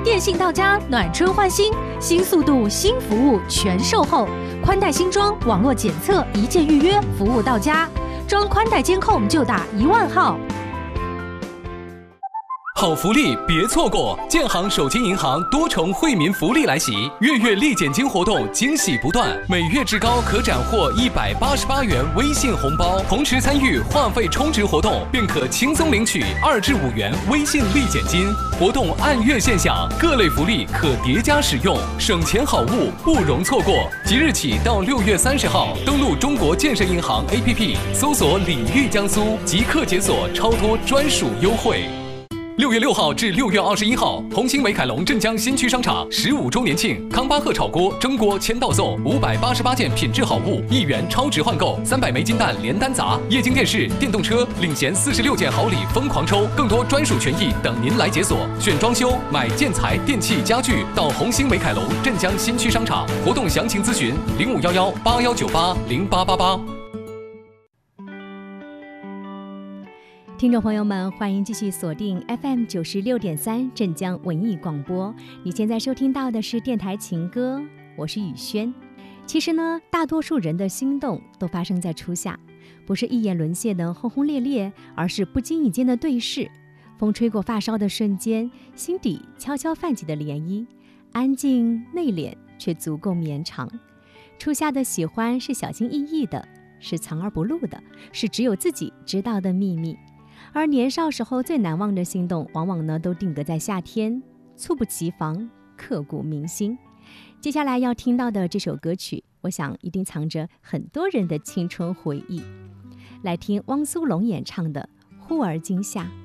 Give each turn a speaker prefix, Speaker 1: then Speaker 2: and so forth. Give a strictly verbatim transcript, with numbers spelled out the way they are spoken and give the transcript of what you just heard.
Speaker 1: 电信到家，暖春换新，新速度、新服务全售后，宽带新装，网络检测，一键预约，服务到家。装宽带监控就打一万号。
Speaker 2: 好福利别错过！建行手机银行多重惠民福利来袭，月月立减金活动惊喜不断，每月至高可斩获一百八十八元微信红包，同时参与话费充值活动，便可轻松领取二至五元微信立减金。活动按月现享，各类福利可叠加使用，省钱好物不容错过。即日起到六月三十号，登录中国建设银行 A P P， 搜索“礼遇江苏”，即刻解锁超多专属优惠。六月六号至六月二十一号，红星美凯龙镇江新区商场十五周年庆，康巴赫炒锅、蒸锅签到送五百八十八件品质好物，一元超值换购，三百枚金蛋连单砸，液晶电视、电动车领衔四十六件好礼疯狂抽，更多专属权益等您来解锁。选装修、买建材、电器、家具，到红星美凯龙镇江新区商场。活动详情咨询零五幺幺八幺九八零八八八。
Speaker 1: 听众朋友们，欢迎继续锁定 F M 九十六点三镇江文艺广播。你现在收听到的是电台情歌，我是雨轩。其实呢，大多数人的心动都发生在初夏，不是一眼沦陷的轰轰烈烈，而是不经意间的对视。风吹过发梢的瞬间，心底悄悄泛起的涟漪，安静内敛却足够绵长。初夏的喜欢是小心翼翼的，是藏而不露的，是只有自己知道的秘密。而年少时候最难忘的心动，往往呢都定格在夏天，猝不及防，刻骨铭心。接下来要听到的这首歌曲，我想一定藏着很多人的青春回忆。来听汪苏泷演唱的《忽而今夏》。